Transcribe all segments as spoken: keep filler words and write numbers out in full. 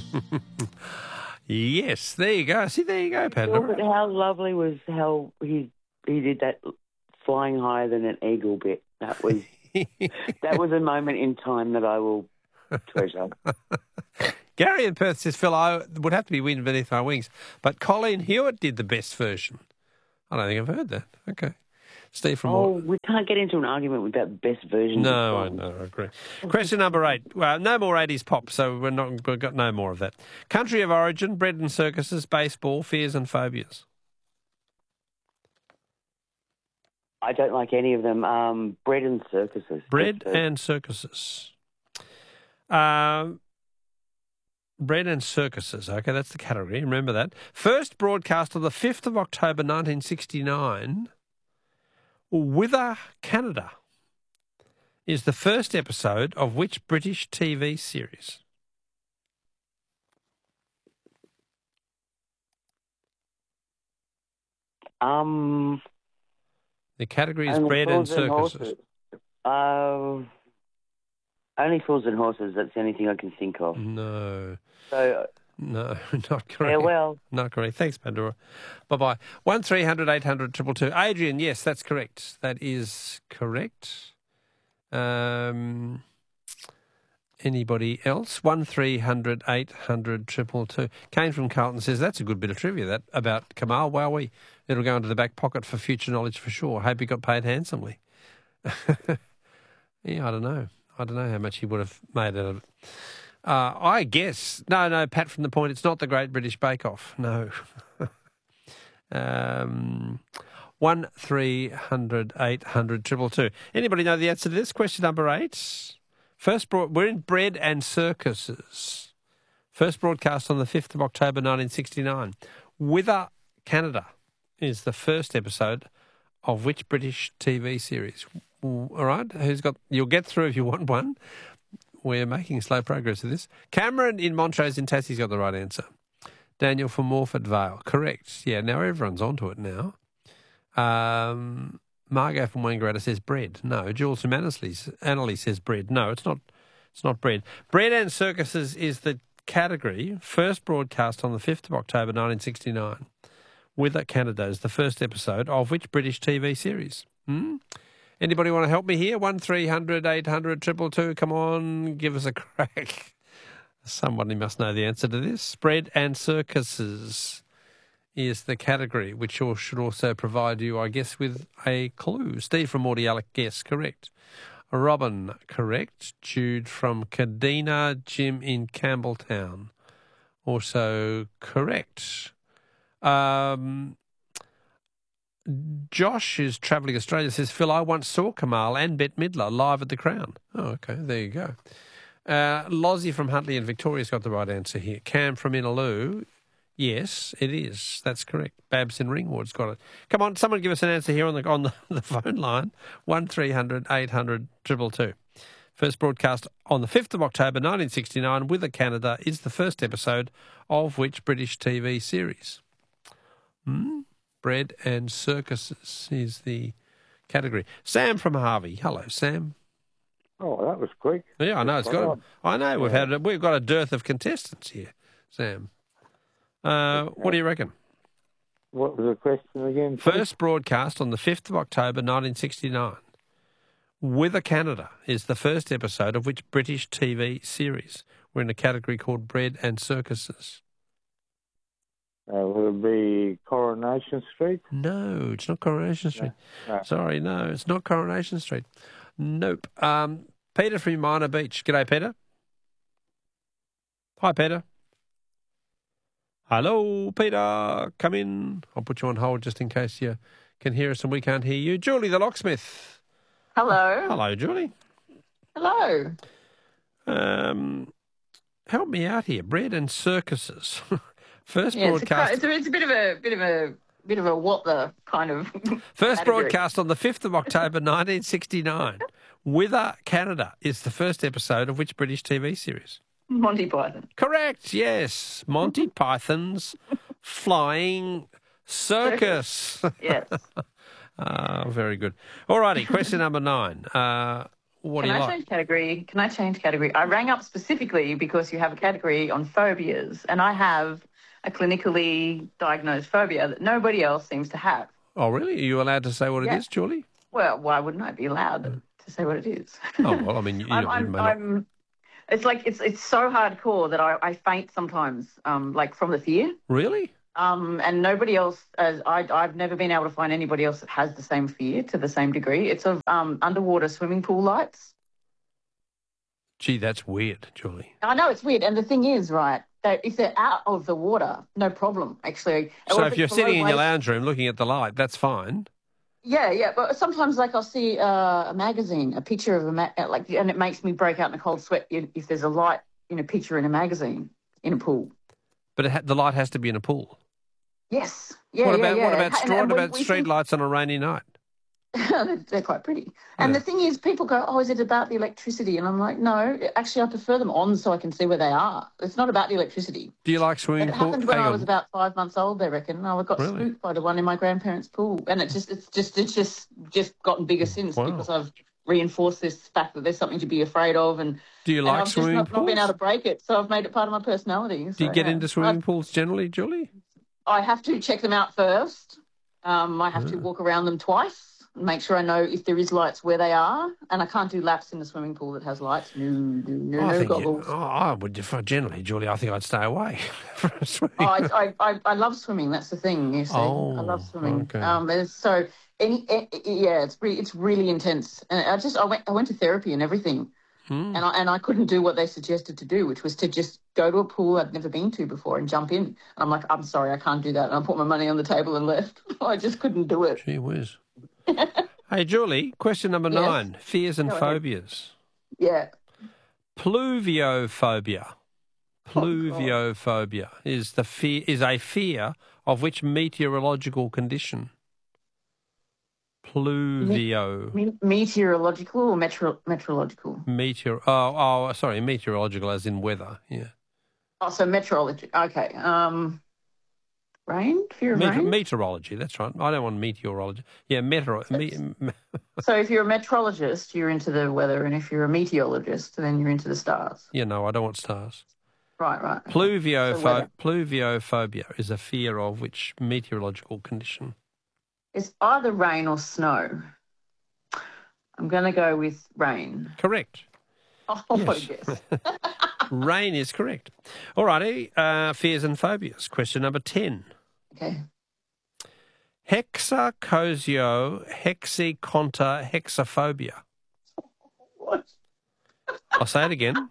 Yes, there you go. See, there you go, Pat. Oh, but how lovely was how he he did that flying higher than an eagle bit. That was that was a moment in time that I will treasure. Gary in Perth says, Phil, I would have to be Wind Beneath My Wings, but Colleen Hewitt did the best version. I don't think I've heard that. Okay. Steve from... Oh, we can't get into an argument with that best version. No, I know, I agree. Question number eight. Well, no more eighties pop, so we're not, we've got no more of that. Country of origin, bread and circuses, baseball, fears and phobias. I don't like any of them. Um, bread and circuses. Bread and circuses. Um... Bread and circuses. Okay, that's the category. Remember that. First broadcast on the fifth of October nineteen sixty-nine, Wither, Canada, is the first episode of which British T V series? Um, the category is bread and circuses. Uh, only Fools and Horses. That's the only thing I can think of. No. So, no, not correct. Farewell. Not correct. Thanks, Pandora. Bye-bye. one three hundred eight hundred two two two. Adrian, yes, that's correct. That is correct. Um, anybody else? one three hundred eight hundred two two two. Kane from Carlton says, that's a good bit of trivia, that, about Kamal. Wowee. It'll go into the back pocket for future knowledge for sure. Hope he got paid handsomely. Yeah, I don't know. I don't know how much he would have made out of it. Uh, I guess. No, no, Pat from the Point, it's not the Great British Bake Off. No. um, one three hundred eight hundred two two two. Anybody know the answer to this? Question number eight. First broad, we're in bread and circuses. First broadcast on the fifth of October nineteen sixty-nine. Wither, Canada is the first episode of which British T V series? All right, who's got? You'll get through if you want one. We're making slow progress with this. Cameron in Montrose in Tassie's got the right answer. Daniel from Morford Vale, correct. Yeah, now everyone's onto it now. Um, Margot from Wangaratta says bread. No. Jules from Annerley says bread. No, it's not. It's not bread. Bread and circuses is the category. First broadcast on the fifth of October nineteen sixty-nine. Wither, Canada is the first episode of which British T V series? Hmm? Anybody want to help me here? one three hundred eight hundred two two two. Come on, give us a crack. Somebody must know the answer to this. Bread and circuses is the category, which should also provide you, I guess, with a clue. Steve from Mordialloc, yes, correct. Robin, correct. Jude from Kadina. Jim in Campbelltown, also correct. Um... Josh is Travelling Australia says, Phil, I once saw Kamal and Bette Midler live at the Crown. Oh, okay, there you go. Uh, Lozzie from Huntley in Victoria's got the right answer here. Cam from Inaloo, yes, it is. That's correct. Babs in Ringwood's got it. Come on, someone give us an answer here on the on the, the phone line. one three hundred eight hundred two two two. First broadcast on the fifth of October nineteen sixty-nine, Wither, Canada, is the first episode of which British T V series? Hmm? Bread and circuses is the category. Sam from Harvey. Hello, Sam. Oh, that was quick. Yeah, I know. It's got. I know. We've had. A, we've got a dearth of contestants here, Sam. Uh, what do you reckon? What was the question again? First broadcast on the fifth of October, nineteen sixty-nine. Wither, Canada is the first episode of which British T V series? We're in a category called bread and circuses. Uh, would it be Coronation Street? No, it's not Coronation Street. No, no. Sorry, no, it's not Coronation Street. Nope. Um, Peter from Minor Beach. G'day, Peter. Hi, Peter. Hello, Peter. Come in. I'll put you on hold just in case you can hear us and we can't hear you. Julie the locksmith. Hello. Hello, Julie. Hello. Um, help me out here. Bread and circuses. First yeah, broadcast. It's a, it's a bit of a bit of a bit of a what the kind of. First category. broadcast on the fifth of October, nineteen sixty-nine. Wither, Canada is the first episode of which British T V series? Monty Python. Correct. Yes, Monty Python's Flying Circus. Yes. Ah, very good. All righty. Question number nine. Uh, What Can do you I like? change category? Can I change category? I rang up specifically because you have a category on phobias, and I have a clinically diagnosed phobia that nobody else seems to have. Oh, really? Are you allowed to say what Yeah. it is, Julie? Well, why wouldn't I be allowed to say what it is? Oh, well, I mean, you, you I'm, know, you I'm, may not. I'm, it's like it's it's so hardcore that I, I faint sometimes, um, like from the fear. Really? Um, and nobody else, as I, I've never been able to find anybody else that has the same fear to the same degree. It's of um, underwater swimming pool lights. Gee, that's weird, Julie. I know it's weird, and the thing is, right, that if they're out of the water, no problem, actually. So Or if it's you're below sitting in your waist- lounge room looking at the light, that's fine. Yeah, yeah, but sometimes, like, I'll see uh, a magazine, a picture of a ma- like, and it makes me break out in a cold sweat if if there's a light in a picture in a magazine in a pool. But it ha- the light has to be in a pool. Yes, yeah, what yeah, about yeah. what about And- straw, and what we- about we street think- lights on a rainy night? they're, they're quite pretty. And Yeah. the thing is, people go, oh, is it about the electricity? And I'm like, no, actually, I prefer them on so I can see where they are. It's not about the electricity. Do you like swimming It pool? happened when Hang I on. was about five months old, they reckon. I got Really? spooked by the one in my grandparents' pool. And it just, it's just, it's just, just gotten bigger since Wow. because I've reinforced this fact that there's something to be afraid of. And, Do you and like I've just swimming not, not been pools? able to break it. So I've made it part of my personality. Do So, you get yeah. into swimming pools generally, Julie? I, I have to check them out first. Um, I have to Ah. walk around them twice. Make sure I know if there is lights where they are, and I can't do laps in the swimming pool that has lights. No, no, no, I no think you, goggles. oh, I would generally, Julie. I think I'd stay away from swimming. Oh, I, I, I, I love swimming. That's the thing. You see, Oh, I love swimming. okay. Um, it's so any, eh, yeah, it's really, it's really intense. And I just, I went, I went to therapy and everything, Hmm. and I, and I couldn't do what they suggested to do, which was to just go to a pool I'd never been to before and jump in. And I'm like, I'm sorry, I can't do that. And I put my money on the table and left. I just couldn't do it. Gee whiz. Hey, Julie, question number Yes. nine. Fears and Go ahead. phobias. Yeah. Pluviophobia. Oh, Pluviophobia is the fear is a fear of which meteorological condition? Pluvio. Me- meteorological or metro- meteorological? Meteor. Oh, oh, sorry, meteorological, as in weather. Yeah. Oh, so meteorology. Okay. Um, rain? Fear of Meteor- rain? meteorology. That's right. I don't want meteorology. Yeah, meteor. Me, me- So if you're a meteorologist, you're into the weather, and if you're a meteorologist, then you're into the stars. yeah, no, I don't want stars. Right, right. Pluviopho- So weather. pluviophobia is a fear of which meteorological condition? It's either rain or snow. I'm going to go with rain. Correct. Oh, Yes. yes. Rain is correct. All righty. Uh, fears and phobias. Question number ten. Okay. Hexacosio hexiconta hexaphobia. What? I'll say it again.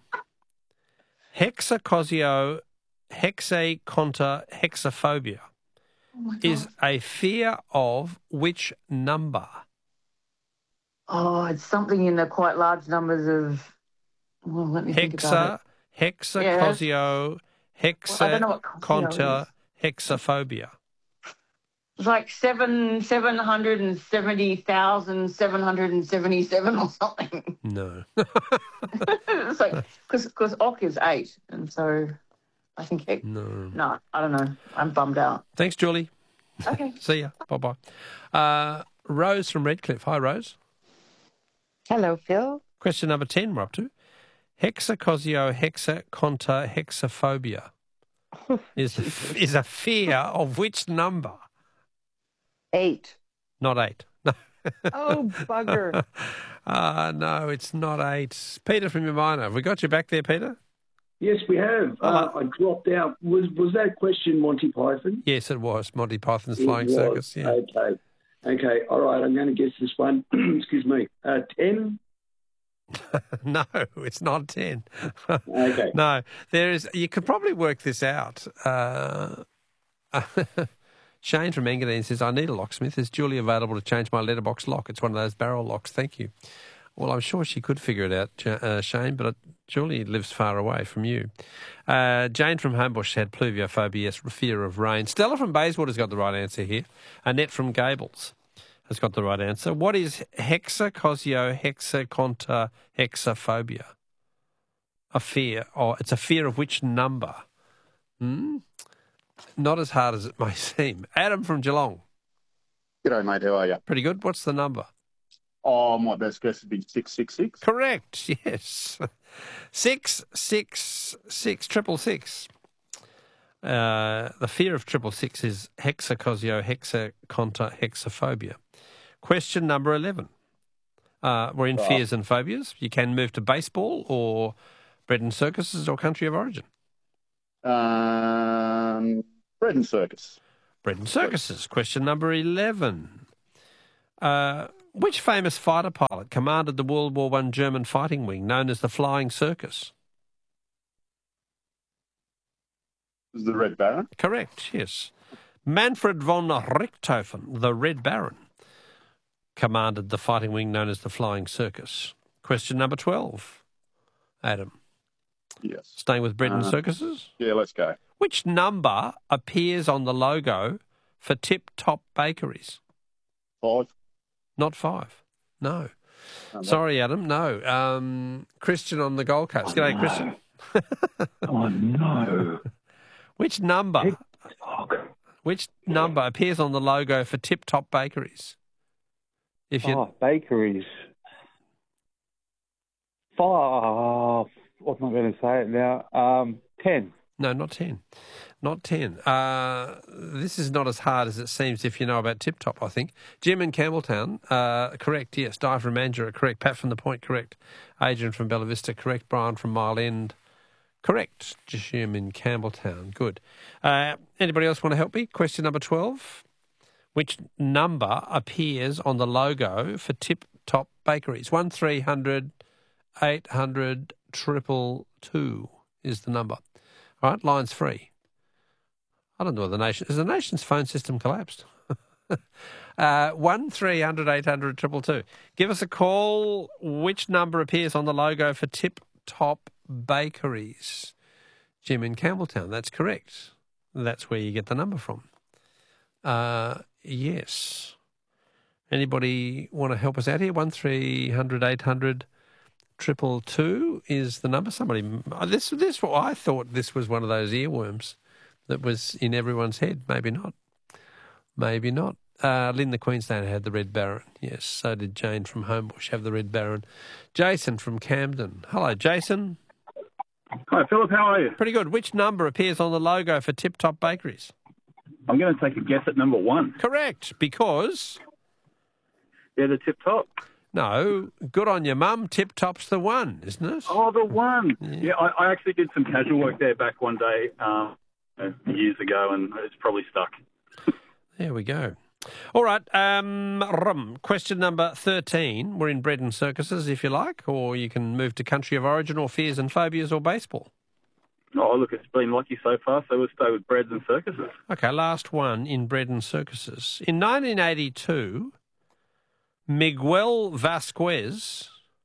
Hexacosio hexaconta hexaphobia Oh, my God. is a fear of which number? Oh, it's something in the quite large numbers of... Well, let me think about Hexa, it. hexacosio Well, I don't know what cosio hexaconta is. hexaphobia. It's like seven seven hundred and seventy thousand seven hundred and seventy seven or something. No. It's like because because Ock is eight, and so I think it, No. no, I don't know. I'm bummed out. Thanks, Julie. Okay. See ya. Bye-bye. Uh, Rose from Redcliffe. Hi, Rose. Hello, Phil. Question number ten we're up to. Hexacosio hexaconta hexaphobia is, is a fear of which number? Eight. Not eight. No. Oh, bugger. Uh, no, it's not eight. Peter from Umina. Have we got you back there, Peter? Yes, we have. Uh, Hello. I dropped out. Was was that question Monty Python? Yes, it was. Monty Python's It Flying was. Circus. Yeah. Okay. Okay. All right. I'm going to guess this one. Excuse me. Uh, ten. No, it's not ten. Okay. No, there is. You could probably work this out. Uh, Shane from Engadine says, I need a locksmith. Is Julie available to change my letterbox lock? It's one of those barrel locks. Thank you. Well, I'm sure she could figure it out, Ja- uh, Shane, but uh, Julie lives far away from you. Uh, Jane from Homebush said pluviophobia, yes, fear of rain. Stella from Bayswater's got the right answer here. Annette from Gables has got the right answer. What is hexacosio hexaconta hexaphobia? A fear, or it's a fear of which number? Hmm? Not as hard as it may seem. Adam from Geelong. G'day, mate. How are you? Pretty good. What's the number? Oh, my best guess would be six six six. Correct, yes. Six, six, six, triple six. Uh, the fear of triple six is hexacosio, hexaconta, hexaphobia. Question number eleven. Uh, we're in Right. fears and phobias. You can move to baseball or bread and circuses or country of origin. Um, bread and circus. Bread and circuses. Question number eleven. Uh, which famous fighter pilot commanded the World War One German fighting wing known as the Flying Circus? Is the Red Baron? Correct, yes. Manfred von Richthofen, the Red Baron, commanded the fighting wing known as the Flying Circus. Question number twelve. Adam, Yes. staying with bread and Uh, circuses. Yeah, let's go. Which number appears on the logo for Tip Top Bakeries? Five. Not five. No. No, Sorry, Adam. No. Um, Christian on the Gold Coast. G'day, Christian. Oh, no. Which number? Fuck. Which number appears on the logo for Tip Top Bakeries? If you Oh, bakeries. Five. What am I going to say it now? Um, ten. No, not ten. Not ten. Uh, this is not as hard as it seems if you know about Tip Top, I think. Jim in Campbelltown, uh, correct, yes. Di from Mandurah, correct. Pat from The Point, correct. Adrian from Bella Vista, correct. Brian from Mile End, correct. Jim in Campbelltown, good. Uh, anybody else want to help me? Question number twelve. Which number appears on the logo for Tip Top Bakeries? One three hundred eight hundred triple two is the number. All right, line's free. I don't know what the nation... Has the nation's phone system collapsed? uh, one three hundred eight hundred triple two. Give us a call. Which number appears on the logo for Tip Top Bakeries? Jim in Campbelltown, that's correct. That's where you get the number from. Uh, yes. Anybody want to help us out here? one three hundred eight hundred triple two is the number. Somebody... This, this, I thought this was one of those earworms that was in everyone's head. Maybe not. Maybe not. Uh, Lynn the Queenslander had the Red Baron. Yes, so did Jane from Homebush have the Red Baron. Jason from Camden. Hello, Jason. Hi, Philip. How are you? Pretty good. Which number appears on the logo for Tip Top Bakeries? I'm going to take a guess at number one. Correct, because... Yeah, the tip top. No, good on your mum. Tip Top's the one, isn't it? Oh, the one. Yeah. Yeah, I, I actually did some casual work there back one day uh, years ago, and it's probably stuck. There we go. All right. Um, rum. Question number thirteen. We're in bread and circuses, if you like, or you can move to country of origin or fears and phobias or baseball. Oh, look, it's been lucky so far, so we'll stay with breads and circuses. Okay, last one in bread and circuses. In nineteen eighty-two, Miguel Vasquez,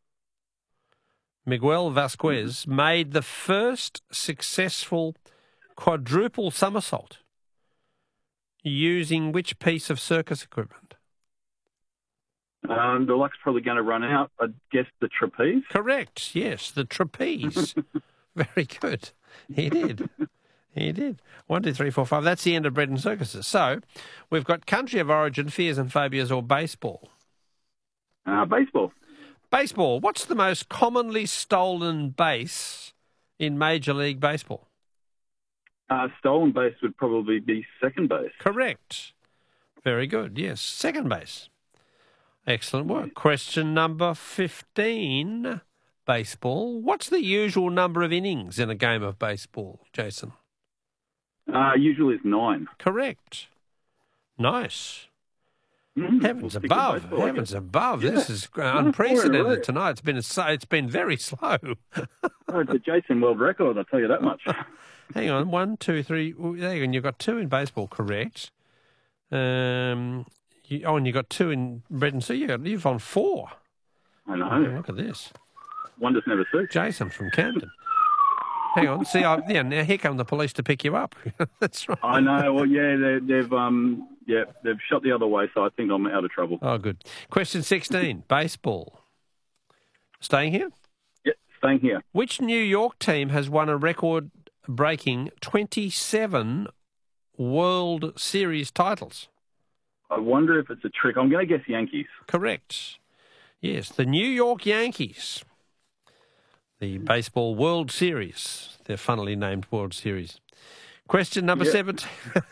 Miguel Vasquez made the first successful quadruple somersault using which piece of circus equipment? Um, the luck's probably going to run out. I guess the trapeze. Correct, yes, the trapeze. Very good. He did. He did. One, two, three, four, five. That's the end of bread and circuses. So we've got country of origin, fears and phobias, or baseball. Uh, baseball. Baseball. What's the most commonly stolen base in Major League Baseball? Uh, stolen base would probably be second base. Correct. Very good. Yes, second base. Excellent work. Question number fifteen, baseball. What's the usual number of innings in a game of baseball, Jason? Uh, usually it's nine. Correct. Nice. Mm, Heavens we'll stick with above, baseball, I heavens guess. above. Yeah. This is four in a unprecedented row. tonight. It's been, a, it's been very slow. Oh, it's a Jason world record, I'll tell you that much. Hang on, one, two, three. oh, There you go. And you've got two in baseball, correct? Um, you, oh, and you got two in bread and circuses. You got, you've on four. I Oh, know. look at this. One just never suits. Jason from Camden. Hang on. See, I, yeah, now here come the police to pick you up. That's right. I know. Well, yeah, they, they've um, yeah, they've shot the other way, so I think I'm out of trouble. Oh, good. Question sixteen, baseball. Staying here? Yeah, staying here. Which New York team has won a record-breaking twenty-seven World Series titles? I wonder if it's a trick. I'm going to guess Yankees. Correct. Yes, the New York Yankees. The Baseball World Series. Their funnily named World Series. Question number Yep. seventeen.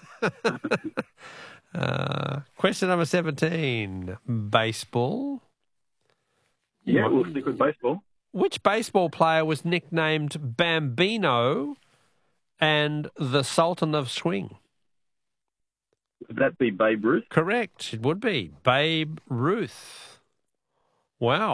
uh, question number seventeen. Baseball. Yeah, we'll stick with baseball. Which baseball player was nicknamed Bambino and the Sultan of Swing? Would that be Babe Ruth? Correct. It would be Babe Ruth. Wow.